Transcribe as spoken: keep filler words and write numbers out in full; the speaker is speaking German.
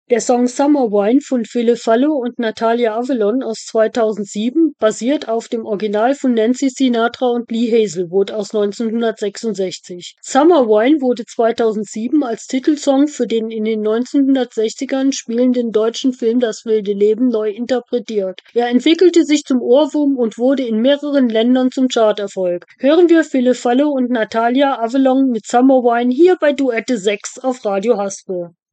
Der Song Summer Wine von Philipp Fallo und Natalia Avalon aus zweitausendsieben basiert auf dem Original von Nancy Sinatra und Lee Hazlewood aus neunzehnhundertsechsundsechzig. Summer Wine wurde zweitausendsieben als Titelsong für den in den neunzehnhundertsechzigern spielenden deutschen Film Das wilde Leben neu interpretiert. Er entwickelte sich zum Ohrwurm und wurde in mehreren Ländern zum Charterfolg. Hören wir Philipp Fallo und Natalia Avalon mit Summer Wine hier bei Duette sechs auf Radio Haspel.